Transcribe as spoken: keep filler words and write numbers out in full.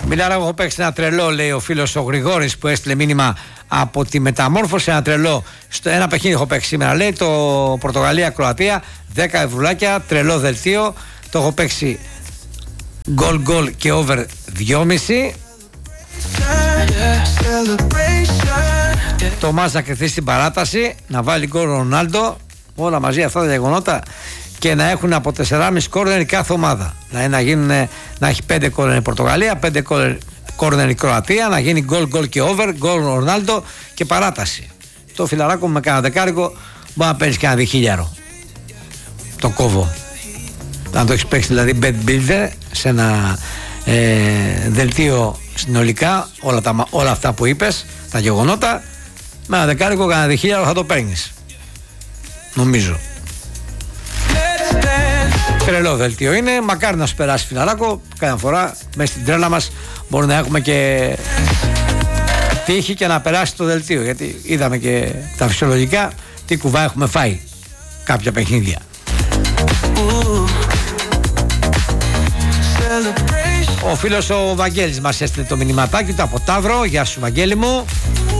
Μιλάρα, έχω παίξει ένα τρελό, λέει ο φίλος ο Γρηγόρης που έστειλε μήνυμα από τη Μεταμόρφωση. Ένα τρελό, στο ένα παιχνίδι έχω παίξει σήμερα, λέει, το Πορτογαλία-Κροατία, δέκα ευρουλάκια, τρελό δελτίο. Το έχω παίξει γκολ γκολ και over δυόμισι. Το μάτς να κρυθεί στην παράταση, να βάλει γκολ ο Ρονάλντο, όλα μαζί αυτά τα γεγονότα, και να έχουν από τέσσερα κόμμα πέντε κόρνερ κάθε ομάδα. Δηλαδή να, γίνουν, να έχει πέντε κόρνερ η Πορτογαλία, πέντε κόρνερ η Κροατία, να γίνει γκολ γκολ και over, γκολ ο Ρονάλντο και παράταση. Το φιλαράκο με κάνα δεκάρικο μπορεί να παίρνει και ένα διχίλιαρο. Το κόβω. Αν το έχει παίξει δηλαδή bet builder σε ένα ε, δελτίο συνολικά, όλα, τα, όλα αυτά που είπες, τα γεγονότα, με ένα δεκάρικο κάνα διχίλιαρο θα το παίρνεις. Νομίζω. Τρελό δελτίο είναι, μακάρι να σου περάσει, φιλαράκο. Κάθε φορά μέσα στην τρέλα μας μπορεί να έχουμε και τύχη και να περάσει το δελτίο, γιατί είδαμε και τα φυσιολογικά τι κουβά έχουμε φάει κάποια παιχνίδια. Ο φίλος ο Βαγγέλης μας έστειλε το μηνυματάκι του από Ταύρο. Γεια σου Βαγγέλη μου.